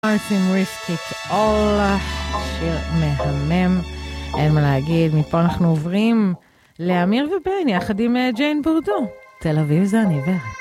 Martin Risk It All, שיר מהמם, אין מה להגיד. מפה אנחנו עוברים לאמיר ובן יחד עם ג'יין בורדו, תל אביב זה אני ואת.